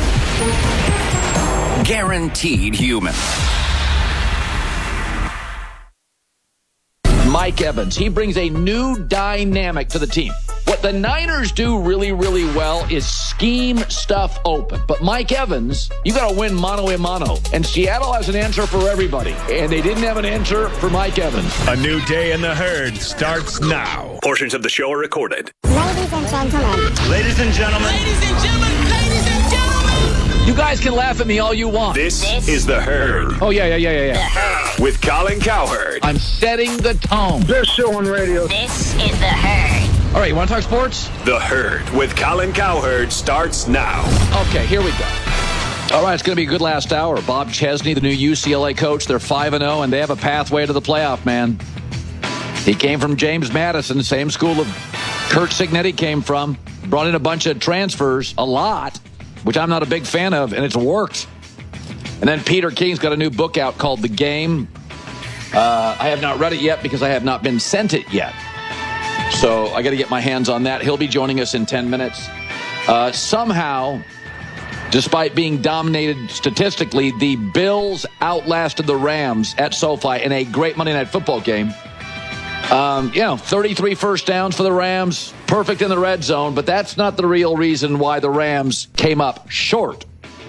Speaker 13: Guaranteed human.
Speaker 1: Mike Evans. He brings a new dynamic to the team. What the Niners do really, really well is scheme stuff open. But Mike Evans, you got to win mano a mano. And Seattle has an answer for everybody. And they didn't have an answer for Mike Evans.
Speaker 36: A new day in the herd starts now. Portions of the show are recorded.
Speaker 8: Ladies and gentlemen.
Speaker 36: Ladies and gentlemen.
Speaker 8: Ladies and gentlemen. Ladies and gentlemen.
Speaker 1: You guys can laugh at me all you want.
Speaker 36: This, this is The Herd.
Speaker 1: Oh, yeah, yeah, yeah, yeah, yeah.
Speaker 36: The Herd. With Colin Cowherd.
Speaker 1: I'm setting the tone.
Speaker 36: Best show on radio.
Speaker 8: This is The Herd.
Speaker 1: All right, you want to talk sports?
Speaker 36: The Herd with Colin Cowherd starts now.
Speaker 1: Okay, here we go. All right, it's going to be a good last hour. Bob Chesney, the new U C L A coach, they're five and oh, and they have a pathway to the playoff, man. He came from James Madison, same school of Kurt Signetti came from. Brought in a bunch of transfers, a lot, which I'm not a big fan of, and it's worked. And then Peter King's got a new book out called The Game. Uh, I have not read it yet because I have not been sent it yet. So I got to get my hands on that. He'll be joining us in ten minutes. Uh, somehow, despite being dominated statistically, the Bills outlasted the Rams at SoFi in a great Monday Night Football game. Um, you know, thirty-three first downs for the Rams, perfect in the red zone, but that's not the real reason why the Rams came up short.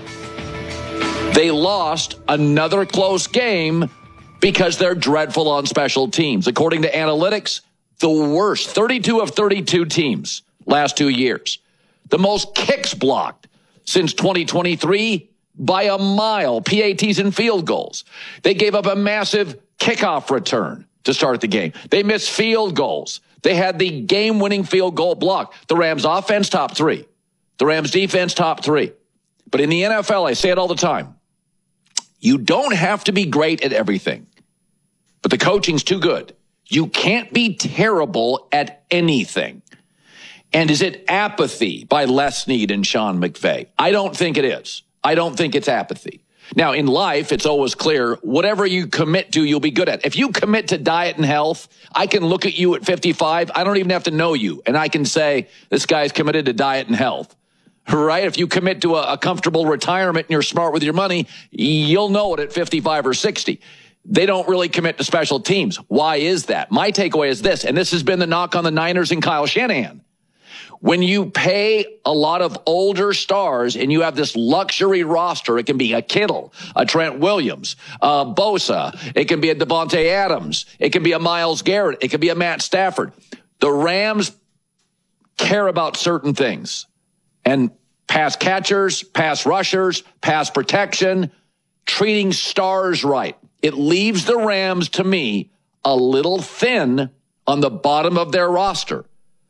Speaker 1: They lost another close game because they're dreadful on special teams. According to analytics, the worst, thirty-two of thirty-two teams last two years. The most kicks blocked since twenty twenty-three by a mile, P A Ts and field goals. They gave up a massive kickoff return to start the game. They missed field goals. They had the game-winning field goal block. The Rams offense, top three. The Rams defense, top three. But in the N F L, I say it all the time, you don't have to be great at everything, but the coaching's too good. You can't be terrible at anything. And is it apathy by Les Snead and Sean McVay? I don't think it is. I don't think it's apathy. Now, in life, it's always clear, whatever you commit to, you'll be good at. If you commit to diet and health, I can look at you at fifty-five. I don't even have to know you. And I can say, this guy's committed to diet and health. Right? If you commit to a, a comfortable retirement and you're smart with your money, you'll know it at fifty-five or sixty. They don't really commit to special teams. Why is that? My takeaway is this, and this has been the knock on the Niners and Kyle Shanahan. When you pay a lot of older stars and you have this luxury roster, it can be a Kittle, a Trent Williams, a Bosa, it can be a Devontae Adams, it can be a Myles Garrett, it can be a Matt Stafford. The Rams care about certain things. And pass catchers, pass rushers, pass protection, treating stars right. It leaves the Rams, to me, a little thin on the bottom of their roster.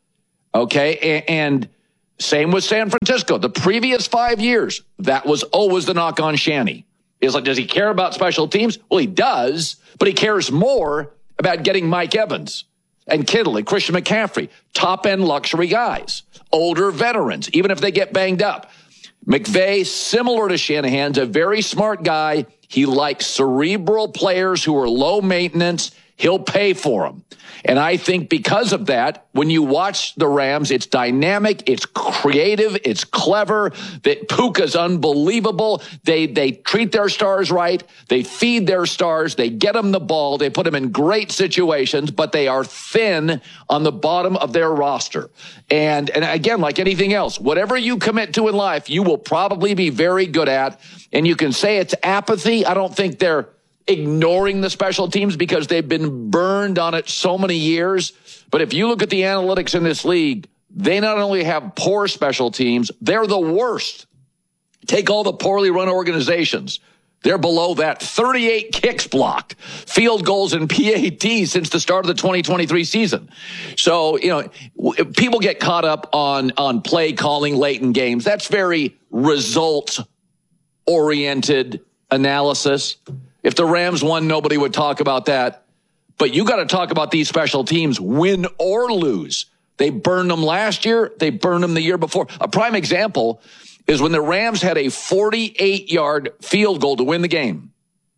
Speaker 1: Okay, and same with San Francisco. The previous five years, that was always the knock on Shanny. It's like, does he care about special teams? Well, he does, but he cares more about getting Mike Evans and Kittle and Christian McCaffrey, top-end luxury guys, older veterans, even if they get banged up. McVay, similar to Shanahan's, a very smart guy. He likes cerebral players who are low maintenance. He'll pay for them. And I think because of that, when you watch the Rams, it's dynamic, it's creative, it's clever. That Puka's unbelievable. They they treat their stars right. They feed their stars. They get them the ball. They put them in great situations, but they are thin on the bottom of their roster. And, and again, like anything else, whatever you commit to in life, you will probably be very good at. And you can say it's apathy. I don't think they're ignoring the special teams because they've been burned on it so many years. But if you look at the analytics in this league, they not only have poor special teams, they're the worst. Take all the poorly run organizations. They're below that. thirty-eight kicks blocked, field goals and P A Ts since the start of the twenty twenty-three season. So, you know, people get caught up on, on play calling late in games. That's very results oriented analysis. If the Rams won, nobody would talk about that. But you got to talk about these special teams, win or lose. They burned them last year. They burned them the year before. A prime example is when the Rams had a forty-eight yard field goal to win the game.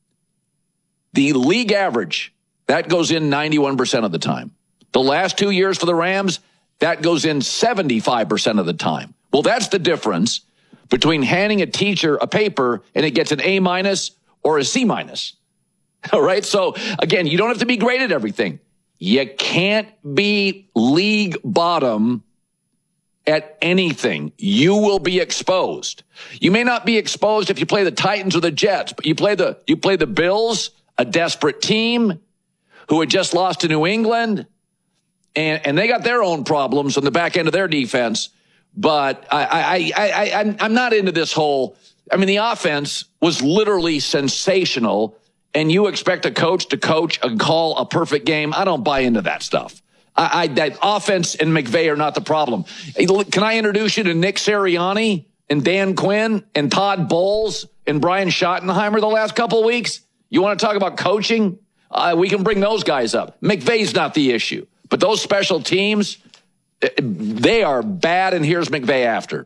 Speaker 1: The league average, that goes in ninety-one percent of the time. The last two years for the Rams, that goes in seventy-five percent of the time. Well, that's the difference between handing a teacher a paper and it gets an A minus or a C minus. All right. So again, you don't have to be great at everything. You can't be league bottom at anything. You will be exposed. You may not be exposed if you play the Titans or the Jets, but you play the you play the Bills, a desperate team who had just lost to New England, and, and they got their own problems on the back end of their defense. But I, I, I, I, I'm, I'm not into this whole, I mean, the offense was literally sensational, and you expect a coach to coach and call a perfect game. I don't buy into that stuff. I, I that offense and McVay are not the problem. Can I introduce you to Nick Sirianni and Dan Quinn and Todd Bowles and Brian Schottenheimer the last couple of weeks? You want to talk about coaching? Uh, we can bring those guys up. McVay's not the issue. But those special teams, they are bad, and here's McVay after.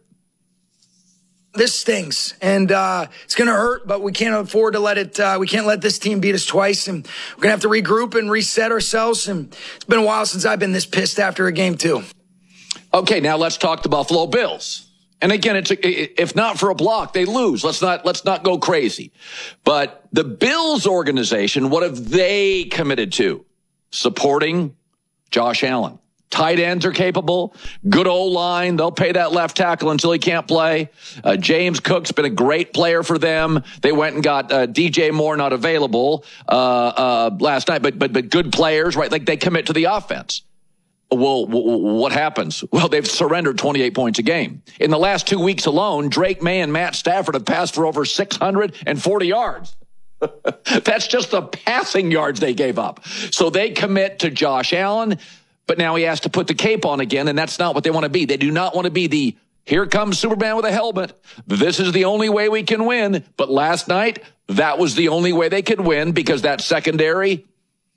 Speaker 3: This stings, and uh, it's going to hurt, but we can't afford to let it, uh, we can't let this team beat us twice, and we're going to have to regroup and reset ourselves, and it's been a while since I've been this pissed after a game, too.
Speaker 1: Okay, now let's talk the Buffalo Bills. And again, it's a, if not for a block, they lose. Let's not let's not go crazy. But the Bills organization, what have they committed to? Supporting Josh Allen. Tight ends are capable. Good O-line. They'll pay that left tackle until he can't play. Uh, James Cook's been a great player for them. They went and got uh, D J Moore, not available uh, uh, last night, but but but good players, right? Like they commit to the offense. Well, what happens? Well, they've surrendered twenty-eight points a game. In the last two weeks alone, Drake May and Matt Stafford have passed for over six hundred forty yards. That's just the passing yards they gave up. So they commit to Josh Allen, but now he has to put the cape on again, and that's not what they want to be. They do not want to be the, here comes Superman with a helmet. This is the only way we can win. But last night, that was the only way they could win because that secondary,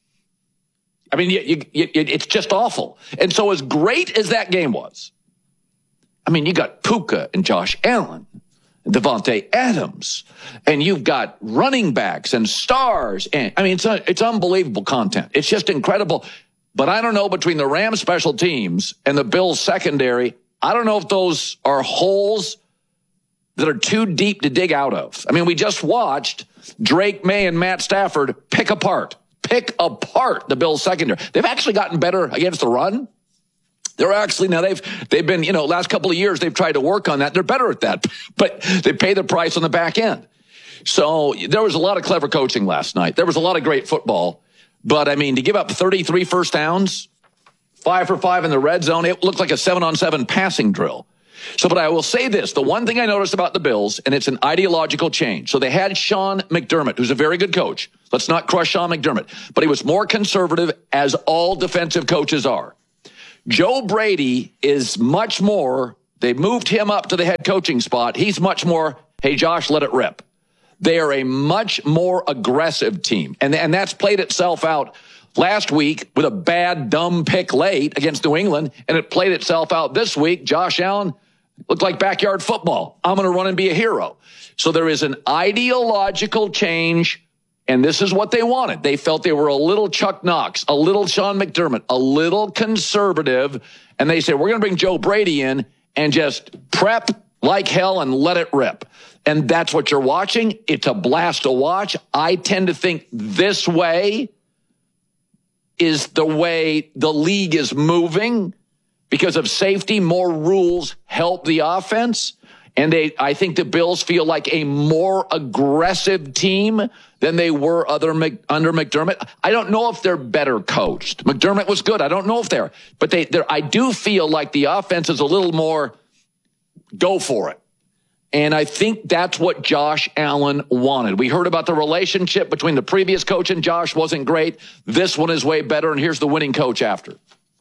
Speaker 1: I mean, you, you, you, it's just awful. And so as great as that game was, I mean, you got Puka and Josh Allen, and Devontae Adams, and you've got running backs and stars. And I mean, it's a, it's unbelievable content. It's just incredible. But I don't know, between the Rams special teams and the Bills secondary, I don't know if those are holes that are too deep to dig out of. I mean, we just watched Drake May and Matt Stafford pick apart. Pick apart the Bills secondary. They've actually gotten better against the run. They're actually, now they've, they've been, you know, last couple of years, they've tried to work on that. They're better at that, but they pay the price on the back end. So there was a lot of clever coaching last night. There was a lot of great football, but I mean, to give up thirty-three first downs, five for five in the red zone, it looked like a seven on seven passing drill. So, but I will say this, the one thing I noticed about the Bills, and it's an ideological change. So they had Sean McDermott, who's a very good coach. Let's not crush Sean McDermott, but he was more conservative, as all defensive coaches are. Joe Brady is much more, they moved him up to the head coaching spot. He's much more, hey, Josh, let it rip. They are a much more aggressive team. And, and that's played itself out last week with a bad, dumb pick late against New England. And it played itself out this week. Josh Allen looked like backyard football. I'm going to run and be a hero. So there is an ideological change. And this is what they wanted. They felt they were a little Chuck Knox, a little Sean McDermott, a little conservative. And they said, we're going to bring Joe Brady in and just prep like hell and let it rip. And that's what you're watching. It's a blast to watch. I tend to think this way is the way the league is moving because of safety. More rules help the offense. And they, I think the Bills feel like a more aggressive team than they were other under McDermott. I don't know if they're better coached. McDermott was good. I don't know if they're, but they, they're, I do feel like the offense is a little more go for it. And I think that's what Josh Allen wanted. We heard about the relationship between the previous coach and Josh wasn't great. This one is way better. And here's the winning coach after.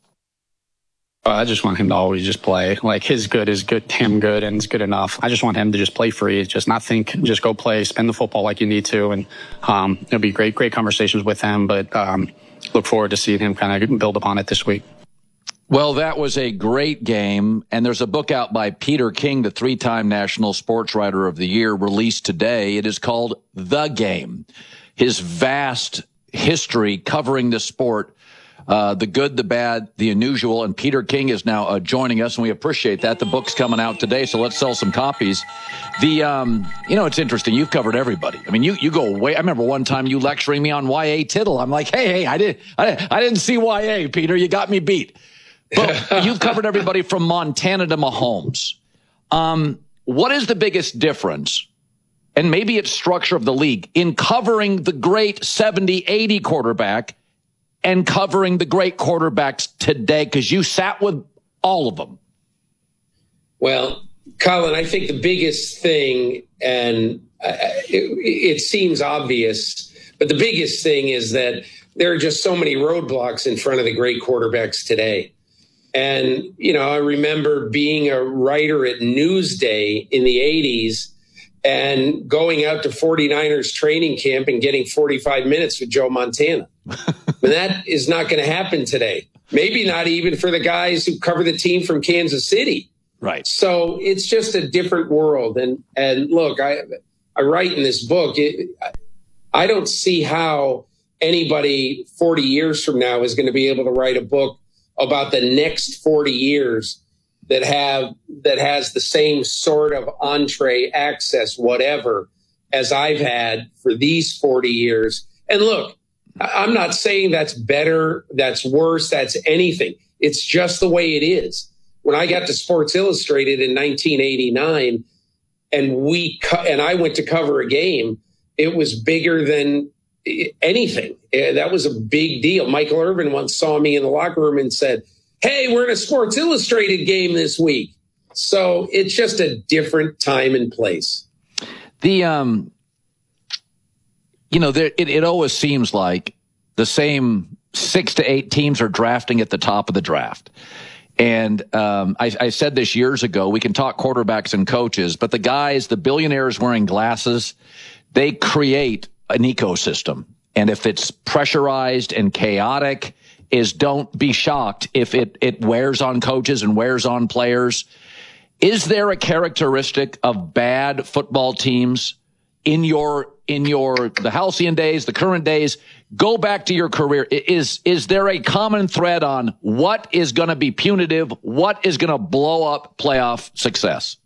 Speaker 4: I just want him to always just play. Like, his good is good, him good, and it's good enough. I just want him to just play free, just not think, just go play, spend the football like you need to. And um, it'll be great, great conversations with him. But um, look forward to seeing him kind of build upon it this week.
Speaker 1: Well, that was a great game. And there's a book out by Peter King, the three-time National Sports Writer of the Year, released today. It is called The Game. His vast history covering the sport Uh, the good, the bad, the unusual. And Peter King is now uh, joining us, and we appreciate that. The book's coming out today, so let's sell some copies. The, um, you know, it's interesting. You've covered everybody. I mean, you, you go way. I remember one time you lecturing me on Y A Tittle. I'm like, hey, hey, I didn't, I, I didn't see Y A, Peter. You got me beat. But you've covered everybody from Montana to Mahomes. Um, what is the biggest difference? And maybe it's structure of the league in covering the great seventy, eighty quarterback and covering the great quarterbacks today, because you sat with all of them.
Speaker 2: Well, Colin, I think the biggest thing, and uh, it, it seems obvious, but the biggest thing is that there are just so many roadblocks in front of the great quarterbacks today. And, you know, I remember being a writer at Newsday in the eighties and going out to 49ers training camp and getting forty-five minutes with Joe Montana. And that is not going to happen today. Maybe not even for the guys who cover the team from Kansas City.
Speaker 1: Right.
Speaker 2: So it's just a different world. And, and look, I, I write in this book, it, I don't see how anybody forty years from now is going to be able to write a book about the next forty years that have that has the same sort of entree access, whatever, as I've had for these forty years. And look, I'm not saying that's better, that's worse, that's anything. It's just the way it is. When I got to Sports Illustrated in nineteen eighty-nine and we co- and I went to cover a game, it was bigger than anything. That was a big deal. Michael Irvin once saw me in the locker room and said, hey, we're in a Sports Illustrated game this week. So it's just a different time and place.
Speaker 1: The, um, you know, there, it, it always seems like the same six to eight teams are drafting at the top of the draft. And um, I, I said this years ago, we can talk quarterbacks and coaches, but the guys, the billionaires wearing glasses, they create an ecosystem. And if it's pressurized and chaotic, is don't be shocked if it, it wears on coaches and wears on players. Is there a characteristic of bad football teams in your, in your, the halcyon days, the current days? Go back to your career. Is, is there a common thread on what is going to be punitive? What is going to blow up playoff success?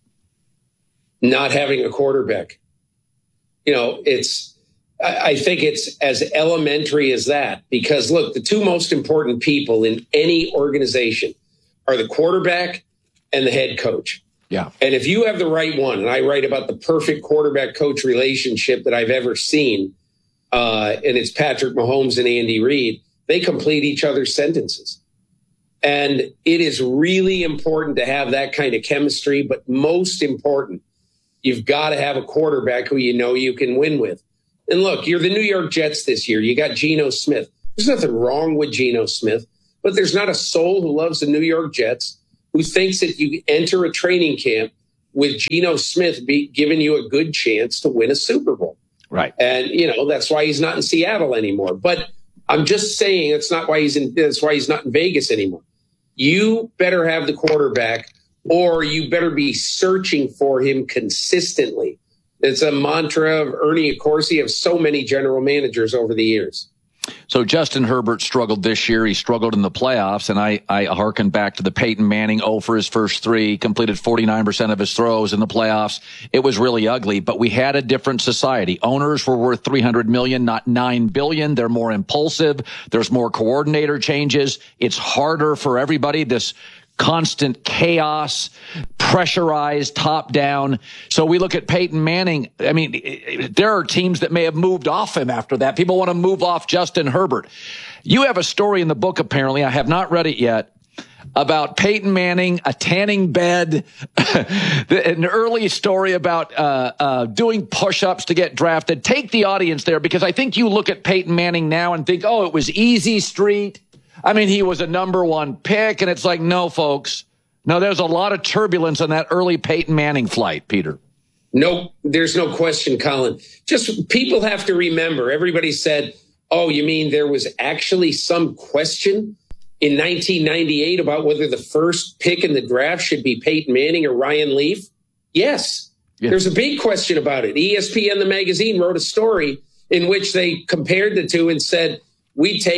Speaker 2: Not having a quarterback. You know, it's, I think it's as elementary as that, because look, the two most important people in any organization are the quarterback and the head coach.
Speaker 1: Yeah.
Speaker 2: And if you have the right one, and I write about the perfect quarterback coach relationship that I've ever seen, uh, and it's Patrick Mahomes and Andy Reid, they complete each other's sentences. And it is really important to have that kind of chemistry, but most important, you've got to have a quarterback who you know you can win with. And look, you're the New York Jets this year. You got Geno Smith. There's nothing wrong with Geno Smith, but there's not a soul who loves the New York Jets who thinks that you enter a training camp with Geno Smith be giving you a good chance to win a Super Bowl.
Speaker 1: Right.
Speaker 2: And, you know, that's why he's not in Seattle anymore. But I'm just saying that's not why he's in, that's why he's not in Vegas anymore. You better have the quarterback, or you better be searching for him consistently. It's a mantra of Ernie Accorsi, of so many general managers over the years.
Speaker 1: So Justin Herbert struggled this year. He struggled in the playoffs, and I, I hearken back to the Peyton Manning oh for his first three, completed forty-nine percent of his throws in the playoffs. It was really ugly, but we had a different society. Owners were worth three hundred million dollars, not nine billion dollars. They're more impulsive. There's more coordinator changes. It's harder for everybody. This constant chaos, pressurized, top down. So we look at Peyton Manning. I mean, there are teams that may have moved off him after that. People want to move off Justin Herbert. You have a story in the book, apparently. I have not read it yet, about Peyton Manning, a tanning bed, an early story about uh, uh, doing push-ups to get drafted. Take the audience there, because I think you look at Peyton Manning now and think, oh, it was easy street. I mean, he was a number one pick, and it's like, no, folks. No, there's a lot of turbulence on that early Peyton Manning flight, Peter.
Speaker 2: No, there's no question, Colin. Just people have to remember, everybody said, oh, you mean there was actually some question in nineteen ninety-eight about whether the first pick in the draft should be Peyton Manning or Ryan Leaf? Yes. Yeah. There's a big question about it. E S P N, the magazine, wrote a story in which they compared the two and said, we take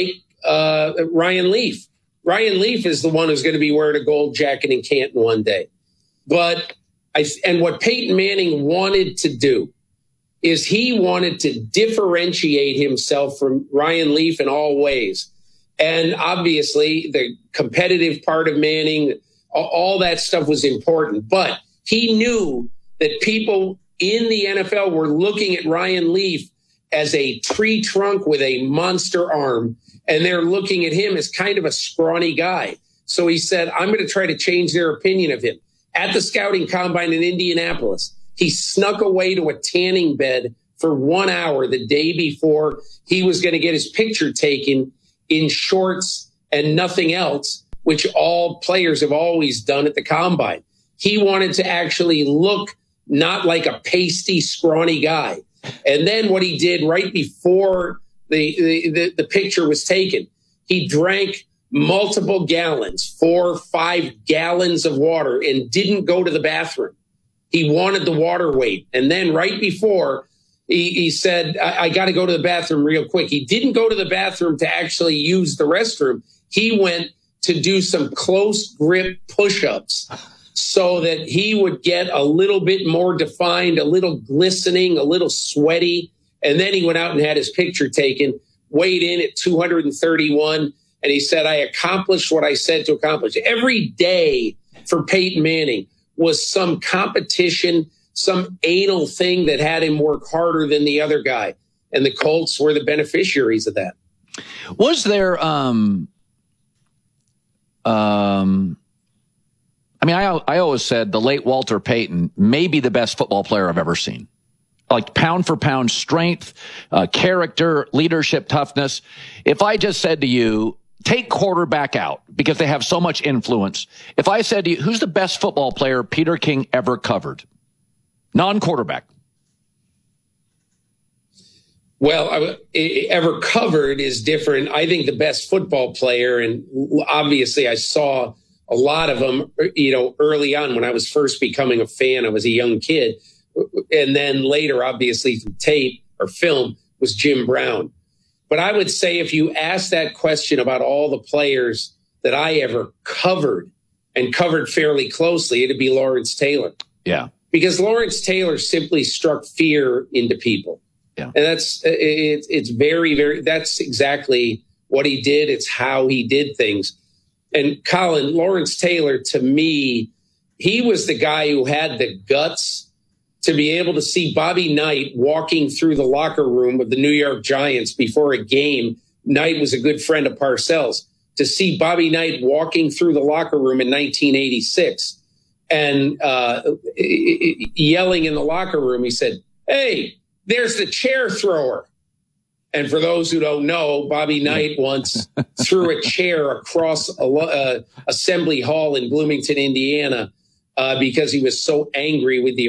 Speaker 2: uh, Ryan Leaf. Ryan Leaf is the one who's going to be wearing a gold jacket in Canton one day. But I, and what Peyton Manning wanted to do is he wanted to differentiate himself from Ryan Leaf in all ways. And obviously the competitive part of Manning, all that stuff was important. But he knew that people in the N F L were looking at Ryan Leaf as a tree trunk with a monster arm, and they're looking at him as kind of a scrawny guy. So he said, I'm going to try to change their opinion of him. At the scouting combine in Indianapolis, he snuck away to a tanning bed for one hour the day before he was going to get his picture taken in shorts and nothing else, which all players have always done at the combine. He wanted to actually look not like a pasty, scrawny guy. And then what he did right before the, the, the, the picture was taken, he drank multiple gallons, four, five gallons of water, and didn't go to the bathroom. He wanted the water weight. And then right before, he, he said, I, I got to go to the bathroom real quick. He didn't go to the bathroom to actually use the restroom. He went to do some close grip push-ups so that he would get a little bit more defined, a little glistening, a little sweaty. And then he went out and had his picture taken, weighed in at two hundred thirty-one. And he said, I accomplished what I said to accomplish. Every day for Peyton Manning was some competition, some anal thing that had him work harder than the other guy. And the Colts were the beneficiaries of that.
Speaker 1: Was there, um, um, I mean, I, I always said the late Walter Payton may be the best football player I've ever seen. Like pound for pound strength, uh, character, leadership, toughness. If I just said to you, take quarterback out because they have so much influence. If I said to you, who's the best football player Peter King ever covered? Non-quarterback.
Speaker 2: Well, I, ever covered is different. I think the best football player, and obviously I saw a lot of them, you know, early on when I was first becoming a fan. I was a young kid. And then later, obviously, through tape or film, was Jim Brown. But I would say if you ask that question about all the players that I ever covered and covered fairly closely, it'd be Lawrence Taylor.
Speaker 1: Yeah.
Speaker 2: Because Lawrence Taylor simply struck fear into people.
Speaker 1: Yeah.
Speaker 2: And that's, it, it's very, very, that's exactly what he did. It's how he did things. And Colin, Lawrence Taylor, to me, he was the guy who had the guts to be able to see Bobby Knight walking through the locker room of the New York Giants before a game. Knight was a good friend of Parcells. To see Bobby Knight walking through the locker room in nineteen eighty-six and uh, yelling in the locker room, he said, hey, there's the chair thrower. And for those who don't know, Bobby Knight once threw a chair across a uh, Assembly Hall in Bloomington, Indiana, uh, because he was so angry with the